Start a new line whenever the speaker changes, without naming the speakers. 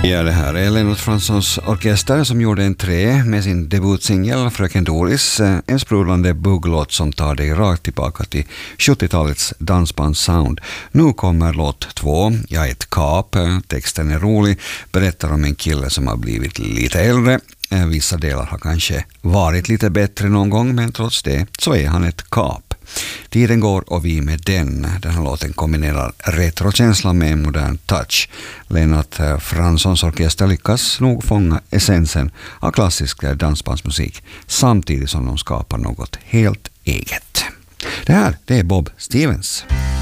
Ja, det här är Lennart Franssons orkester som gjorde entré med sin debutsingel Fröken Doris, en sprudlande bugglåt som tar dig rakt tillbaka till 70-talets dansbandssound. Nu kommer låt 2, Jag är ett kap. Texten är rolig, berättar om en kille som har blivit lite äldre. Vissa delar har kanske varit lite bättre någon gång, men trots det så är han ett kap. Tiden går och vi med den. Den här låten kombinerar retrokänsla med modern touch. Lennart Franssons orkester lyckas nog fånga essensen av klassisk dansbandsmusik samtidigt som de skapar något helt eget. Det här, det är Bob Stevens.